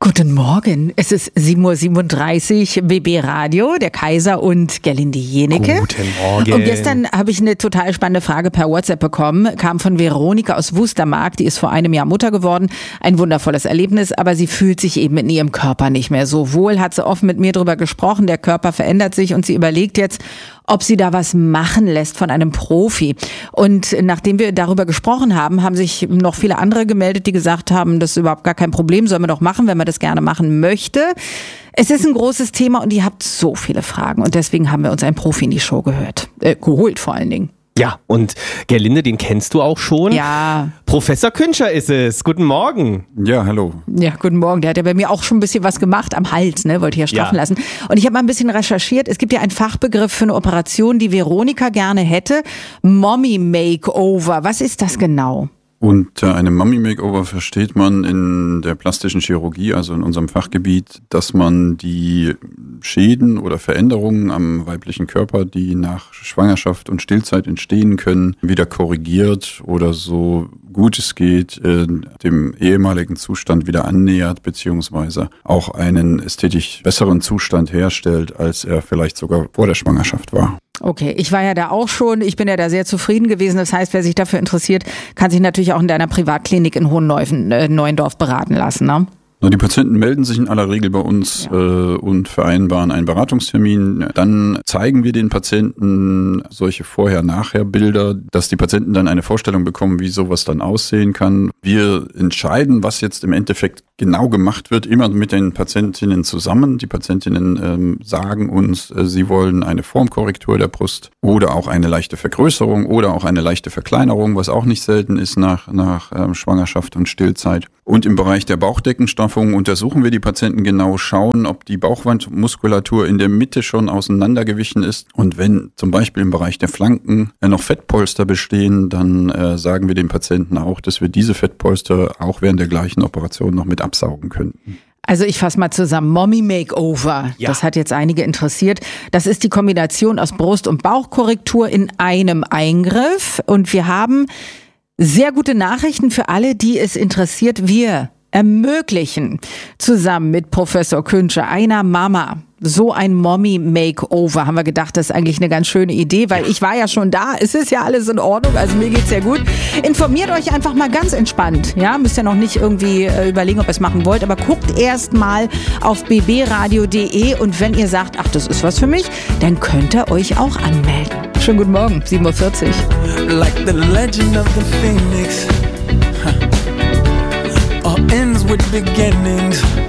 Guten Morgen, es ist 7:37 Uhr, BB Radio, der Kaiser und Gerlinde Jenecke. Guten Morgen. Und gestern habe ich eine total spannende Frage per WhatsApp bekommen, kam von Veronika aus Wustermark, die ist vor einem Jahr Mutter geworden. Ein wundervolles Erlebnis, aber sie fühlt sich eben in ihrem Körper nicht mehr so wohl, hat sie offen mit mir drüber gesprochen, der Körper verändert sich und sie überlegt jetzt, ob sie da was machen lässt von einem Profi. Und nachdem wir darüber gesprochen haben, haben sich noch viele andere gemeldet, die gesagt haben, das ist überhaupt gar kein Problem, sollen wir doch machen, wenn man das gerne machen möchte. Es ist ein großes Thema und ihr habt so viele Fragen und deswegen haben wir uns einen Profi in die Show geholt vor allen Dingen. Ja, und Gerlinde, den kennst du auch schon. Ja. Professor Künscher ist es. Guten Morgen. Ja, hallo. Ja, guten Morgen. Der hat ja bei mir auch schon ein bisschen was gemacht am Hals, ne? Wollte ich ja straffen lassen. Und ich habe mal ein bisschen recherchiert. Es gibt ja einen Fachbegriff für eine Operation, die Veronika gerne hätte. Mommy Makeover. Was ist das genau? Unter einem Mommy-Makeover versteht man in der plastischen Chirurgie, also in unserem Fachgebiet, dass man die Schäden oder Veränderungen am weiblichen Körper, die nach Schwangerschaft und Stillzeit entstehen können, wieder korrigiert oder so gut es geht, dem ehemaligen Zustand wieder annähert, beziehungsweise auch einen ästhetisch besseren Zustand herstellt, als er vielleicht sogar vor der Schwangerschaft war. Okay, ich war ja da auch schon, ich bin ja da sehr zufrieden gewesen. Das heißt, wer sich dafür interessiert, kann sich natürlich auch in deiner Privatklinik in Hohenneuendorf beraten lassen, ne? Die Patienten melden sich in aller Regel bei uns und vereinbaren einen Beratungstermin. Dann zeigen wir den Patienten solche Vorher-Nachher-Bilder, dass die Patienten dann eine Vorstellung bekommen, wie sowas dann aussehen kann. Wir entscheiden, was jetzt im Endeffekt genau gemacht wird, immer mit den Patientinnen zusammen. Die Patientinnen sagen uns, sie wollen eine Formkorrektur der Brust oder auch eine leichte Vergrößerung oder auch eine leichte Verkleinerung, was auch nicht selten ist nach Schwangerschaft und Stillzeit. Und im Bereich der Bauchdeckenstraffung untersuchen wir die Patienten genau, schauen, ob die Bauchwandmuskulatur in der Mitte schon auseinandergewichen ist. Und wenn zum Beispiel im Bereich der Flanken noch Fettpolster bestehen, dann sagen wir den Patienten auch, dass wir diese Fettpolster auch während der gleichen Operation noch mit absaugen könnten. Also ich fasse mal zusammen, Mommy Makeover, das hat jetzt einige interessiert. Das ist die Kombination aus Brust- und Bauchkorrektur in einem Eingriff. Und wir haben sehr gute Nachrichten für alle, die es interessiert. Wir ermöglichen zusammen mit Professor Künscher einer Mama so ein Mommy Makeover. Haben wir gedacht, das ist eigentlich eine ganz schöne Idee, weil ich war ja schon da. Es ist ja alles in Ordnung, also mir geht's sehr gut. Informiert euch einfach mal ganz entspannt. Ja, müsst ja noch nicht irgendwie überlegen, ob ihr es machen wollt, aber guckt erst mal auf bbradio.de und wenn ihr sagt, ach, das ist was für mich, dann könnt ihr euch auch anmelden. Schönen guten Morgen, 7:40 Uhr. Like the legend of the phoenix, all ends with beginnings.